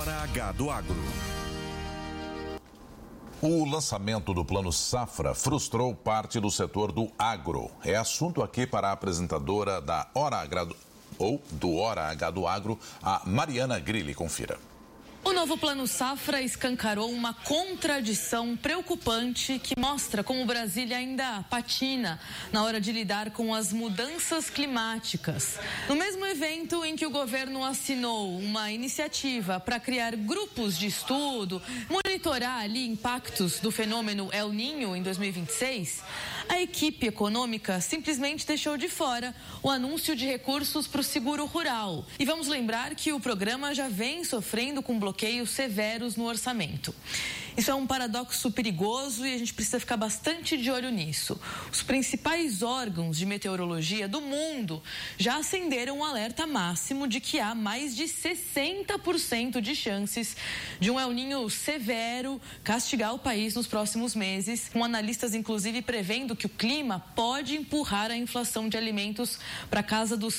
Hora H do Agro. O lançamento do Plano Safra frustrou parte do setor do agro. É assunto aqui para a apresentadora da Hora H do Hora H do Agro, a Mariana Grilli. Confira. O novo Plano Safra escancarou uma contradição preocupante que mostra como Brasília ainda patina na hora de lidar com as mudanças climáticas. No mesmo evento em que o governo assinou uma iniciativa para criar grupos de estudo, monitorar ali impactos do fenômeno El Niño em 2026, a equipe econômica simplesmente deixou de fora o anúncio de recursos para o seguro rural. E vamos lembrar que o programa já vem sofrendo com bloqueios severos no orçamento. Isso é um paradoxo perigoso e a gente precisa ficar bastante de olho nisso. Os principais órgãos de meteorologia do mundo já acenderam um alerta máximo de que há mais de 60% de chances de um El Niño severo castigar o país nos próximos meses, com analistas inclusive prevendo que o clima pode empurrar a inflação de alimentos para casa dos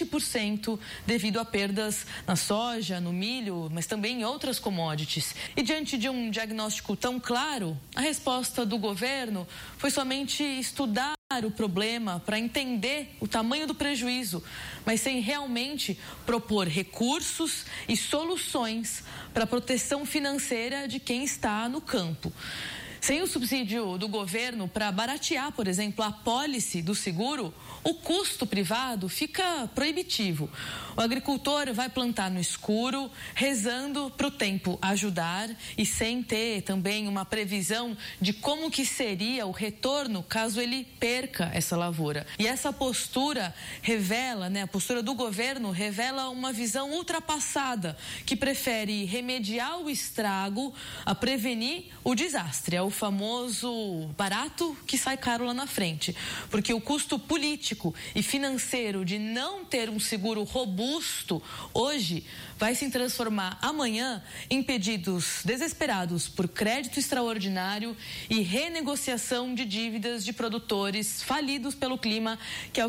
7% devido a perdas na soja, no milho, mas também em outras commodities. E diante de um diagnóstico tão claro, a resposta do governo foi somente estudar o problema para entender o tamanho do prejuízo, mas sem realmente propor recursos e soluções para a proteção financeira de quem está no campo. Sem o subsídio do governo para baratear, por exemplo, a apólice do seguro, o custo privado fica proibitivo. O agricultor vai plantar no escuro, rezando para o tempo ajudar e sem ter também uma previsão de como que seria o retorno caso ele perca essa lavoura. E essa postura revela, a postura do governo revela uma visão ultrapassada que prefere remediar o estrago a prevenir o desastre. É o famoso barato que sai caro lá na frente, porque o custo político e financeiro de não ter um seguro robusto hoje vai se transformar amanhã em pedidos desesperados por crédito extraordinário e renegociação de dívidas de produtores falidos pelo clima, que é o